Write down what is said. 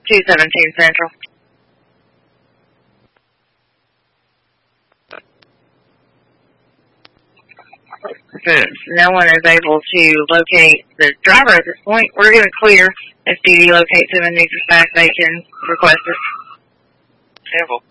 217 Central. Since no one is able to locate the driver at this point, we're going to clear. If PD locates him and needs us back, they can request it. Careful.